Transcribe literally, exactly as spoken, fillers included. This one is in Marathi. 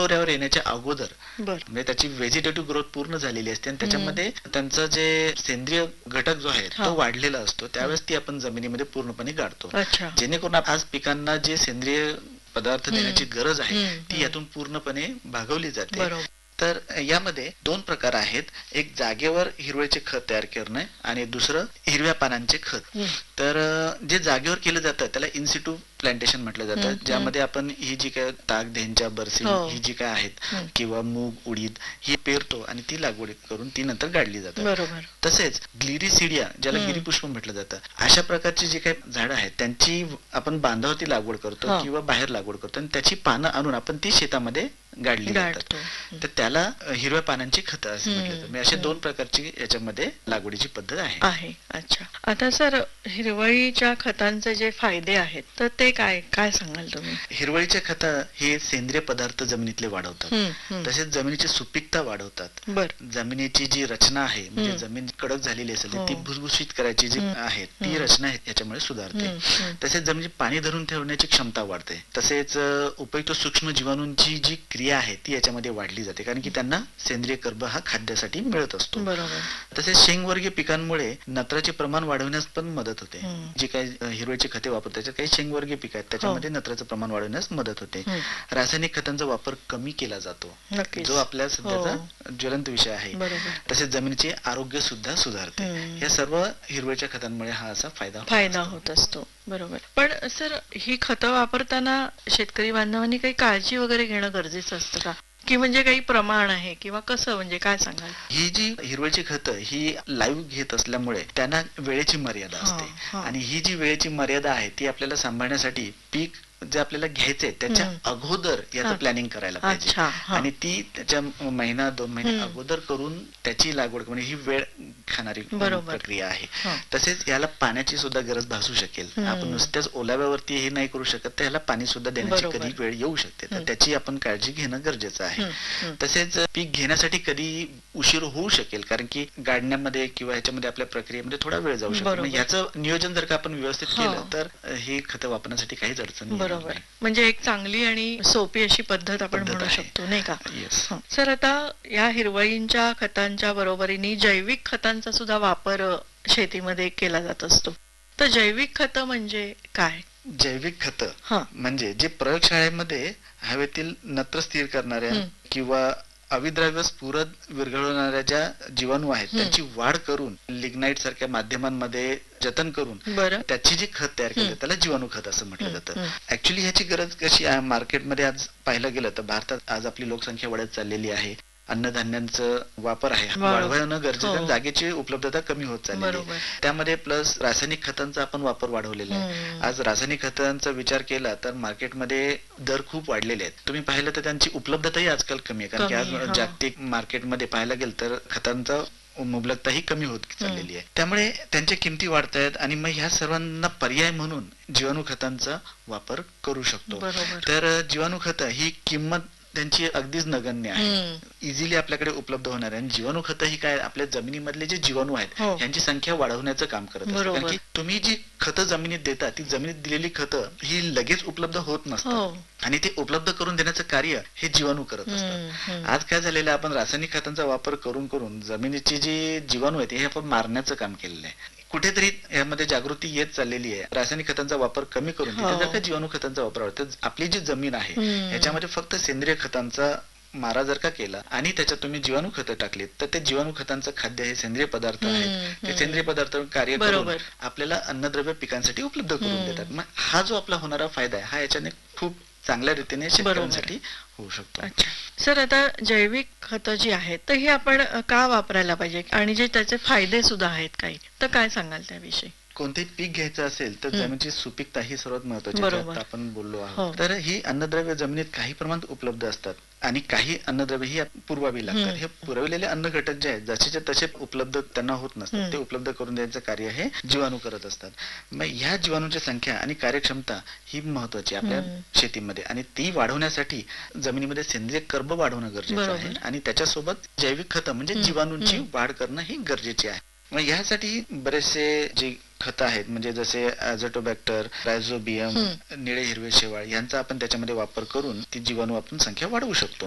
पिकतोऱ्यावर येण्याच्या अगोदर बर म्हणजे त्याची व्हेजिटेटिव्ह ग्रोथ पूर्ण झालेली असते आणि त्याच्यामध्ये त्यांचा जे सेंद्रिय घटक जो आहे हा. तो वाढलेला असतो, त्यावेळेस ती आपण जमिनीमध्ये पूर्णपणे गाडतो, अच्छा जेणेकरून आज पिकांना जे सेंद्रिय पदार्थ देण्याची गरज आहे हम्म, ती हम्म. यातून पूर्णपणे भागवली जाते. बरोबर तर यामध्ये दोन प्रकार आहेत, एक जागेवर हिरवळीचे खत तयार करणे आणि दुसरं हिरव्या पानांचे खत. हम्म. तर अं, जे जागेवर केलं जातं त्याला इन्सिटू प्लांटेशन म्हटलं हम्म, जातं, हम्म. ज्यामध्ये आपण ही जी काय ताक, धेंचा, बरसिंग हो. ही जी काय आहेत हम्म. किंवा मूग, उडीद ही पेरतो आणि ती लागवड करून ती नंतर गाडली जातात. बरोबर तसेच ग्लिरिसिडिया ज्याला हम्म. गिरीपुष्प म्हटलं जातं, अशा प्रकारची जी काही झाडं आहेत त्यांची आपण बांधावरती लागवड करतो हा. किंवा बाहेर लागवड करतो आणि त्याची पानं आणून आपण ती शेतामध्ये गाडली जातात. गाडतो हम्म. तर त्याला अ, हिरव्या पानांची खतं असं म्हटलं जातं. हम्म, म्हणजे अशा हम्म. दोन प्रकारची याच्यामध्ये लागवडीची पद्धत आहे. आहे. अच्छा आता सर हिरवळीच्या खतांचे जे फायदे आहेत तर ते काय काय सांगाल तुम्ही? हिरवळीचे खतं हे सेंद्रिय पदार्थ जमिनीतले वाढवतात, हम्म, हम्म. तसेच जमिनीची सुपीकता वाढवतात, बर जमिनीची जी रचना आहे म्हणजे हम्म. जमीन कडक झालेली असेल हो. ती भुसभुशीत करायची जी हम्म. आहे ती हम्म. रचना आहे याच्यामुळे सुधारते. हम्म, हम्म. तसेच जमिनीची पाणी धरून ठेवण्याची क्षमता वाढते. तसेच अ, उपयुक्त सूक्ष्म जीवाणूंची जी क्रिया आहे ती याच्यामध्ये वाढली जाते, कारण की त्यांना सेंद्रिय कर्ब हा खाद्यासाठी मिळत असतो. बरोबर तसेच शेंगवर्गीय पिकांमुळे नत्राचे प्रमाण वाढवण्यास पण मदत होते. हम्म. जे काही अ, हिरवळीचे खते वापरतात त्याच्यात काही शेंगवर्गीय पीक आहेत त्याच्यामध्ये नत्राचं प्रमाण वाढवण्यास मदत होते. हम्म. रासायनिक खतांचा वापर कमी केला जातो, नक्कीच जो आपल्या सध्याचा हो. ज्वलंत विषय आहे. बरोबर तसेच जमिनीचे आरोग्य सुद्धा सुधारते. हम्म. या सर्व हिरवळीच्या खतांमुळे हा असा फायदा होत फायदा असतो. होत असतो. बरोबर पण सर ही खतं वापरताना शेतकरी बांधवांनी काही काळजी वगैरे घेणं गरजेचं असतं का, की म्हणजे काही प्रमाण आहे किंवा कसं, म्हणजे काय सांगाल? ही जी हिरवळीची खतं ही लाईव्ह घेत असल्यामुळे त्यांना वेळेची मर्यादा हा, असते हा. आणि ही जी वेळेची मर्यादा आहे ती आपल्याला सांभाळण्यासाठी पीक जे आपल्याला घ्यायचंय त्याच्या हम्म. अगोदर याचं हा. प्लॅनिंग करायला पाहिजे अच्छा हा. आणि ती त्याच्या महिना दोन महिने हम्म. अगोदर करून त्याची लागवड म्हणजे ही वेळ खाणारी बरोबर. प्रक्रिया आहे. हा. तसेच याला पाण्याची सुद्धा गरज भासू शकेल. हम्म. आपण नुसत्याच ओलाव्यावरती हे नाही करू शकत, तर ह्याला पाणी सुद्धा देण्याची बरोबर. कधी वेळ येऊ शकते, तर हम्म. त्याची आपण काळजी घेणं गरजेचं आहे. हम्म, हम्म. तसेच पीक घेण्यासाठी कधी उशीर होऊ शकेल, कारण की गाडण्यामध्ये किंवा ह्याच्यामध्ये आपल्या प्रक्रियेमध्ये थोडा वेळ जाऊ शकतो. बरोबर. मग याचं नियोजन जर का आपण व्यवस्थित हा. केलं तर अ, ही खतं वापरण्यासाठी काहीच अडचण येणार बरोबर नाही. म्हणजे एक चांगली आणि सोपी अशी पद्धत आपण पद्धत म्हणू आहे. शकतो नाही का? Yes. हं. सर आता या हिरवळींच्या खतांच्या बरोबरीने जैविक खतांचा सुद्धा वापर अ, शेतीमध्ये केला जात असतो, तर जैविक खत म्हणजे काय? जैविक खतं हा. म्हणजे जे प्रयोगशाळेमध्ये हवेतील नत्र स्थिर करणाऱ्या हम्म. किंवा अविद्राव्य स्फुरद विरघळवणाऱ्या ज्या जीवाणू आहेत हम्म. त्यांची वाढ करून लिग्नाईट सारख्या माध्यमांमध्ये जतन करून बरं त्याची जी खत तयार केलं हम्म. त्याला जीवाणू खत असं म्हटलं हम्म, जातं. हम्म. ऍक्च्युली ह्याची गरज कशी आहे मार्केटमध्ये आज पाहायला गेलं तर भारतात आज आपली लोकसंख्या वाढत चाललेली आहे, अन्नधान्यांचं वापर आहे बरोबर. वाढवणं गरजेचं आहे, हो. जागेची उपलब्धता कमी होत चाललेली बरोबर. आहे. त्यामध्ये प्लस रासायनिक खतांचा आपण वापर वाढवलेला आहे. हम्म. आज रासायनिक खतांचा विचार केला तर मार्केटमध्ये दर खूप वाढलेले आहेत. तुम्ही पाहिलं तर त्यांची उपलब्धताही आजकाल कमी आहे, कारण की कमी, आज हा. जागतिक मार्केटमध्ये पाहायला गेलं तर खतांचा मुबलकता ही कमी होत चाललेली आहे. त्यामुळे त्यांच्या किमती वाढत आहेत आणि मग ह्या सर्वांना पर्याय म्हणून जीवाणू खतांचा वापर करू शकतो. बरोबर. तर अ, जीवाणू खतं ही किंमत त्यांची अगदीच नगण्य आहे, हम्म. इझिली आपल्याकडे उपलब्ध होणार आहे. आणि जीवाणू खतं ही काय आपल्या जमिनीमधले जे जीवाणू आहेत हो. यांची संख्या वाढवण्याचं काम करत असतात, बरोबर. कारण की तुम्ही जी खतं जमिनीत देता ती जमिनीत दिलेली खतं ही लगेच उपलब्ध होत नसतात हो. आणि ते उपलब्ध करून देण्याचं कार्य हे जीवाणू करत हम्म, असतात. हम्म. आज काय झालेलं आहे, आपण रासायनिक खतांचा वापर करून करून जमिनीची जी जीवाणू आहेत हे आपण मारण्याचं काम केलेलं आहे. कुठेतरी यामध्ये जागृती येत चाललेली आहे. रासायनिक खतांचा वापर कमी करून तिथे हो. जर का जीवाणू खतांचा वापर होता तर आपली जी जमीन आहे हम्म. याच्यामध्ये फक्त सेंद्रिय खतांचा मारा जर का केला आणि त्याच्यात तुम्ही जीवाणू खतं टाकलीत तर ते जीवाणू खतांचं खाद्य हे सेंद्रिय पदार्थ हम्म, आहेत. ते हम्म. सेंद्रिय पदार्थ कार्य करून बरोबर. आपल्याला अन्नद्रव्य पिकांसाठी उपलब्ध करून हम्म. देतात. मग हा जो आपला होणारा फायदा आहे हा याच्याने खूप चांगल्या रीतीने शेतकऱ्यांसाठी होऊ शकतो. अच्छा सर आता जैविक खतं जी आहेत तर ही आपण अ, का वापरायला पाहिजे आणि जे त्याचे फायदे सुद्धा आहेत काही, तर काय सांगाल त्याविषयी? कोणतेही पीक घ्यायचं असेल तर हम्म. जमिनीची सुपीकता ही सर्वात महत्वाची, बरोबर. ज्यात आपण बोललो हो. आहोत. तर ही अन्नद्रव्य जमिनीत काही प्रमाणात उपलब्ध असतात आणि काही अन्नद्रव्य ही पुरवावी लागतात. हम्म. हे पुरवलेले अन्न घटक जे आहेत जसेच्या तसे उपलब्ध त्यांना होत नसतात, हम्म. ते उपलब्ध करून द्यायचं कार्य हे जीवाणू करत असतात. मग ह्या जीवाणूची संख्या आणि कार्यक्षमता ही महत्वाची आहे आपल्या हम्म. शेतीमध्ये आणि ती वाढवण्यासाठी जमिनीमध्ये सेंद्रिय कर्ब वाढवणं गरजेचं बरोबर. आहे आणि त्याच्यासोबत जैविक खतं म्हणजे हम्म. जीवाणूंची हम्म. वाढ करणं ही गरजेचे आहे. मग यासाठी बरेचसे जे खतं आहेत म्हणजे जसे ॲझोटोबॅक्टर, रायझोबियम, हम्म. निळे हिरवे शेवाळ यांचा आपण त्याच्यामध्ये वापर करून ती जीवाणू आपण संख्या वाढवू शकतो.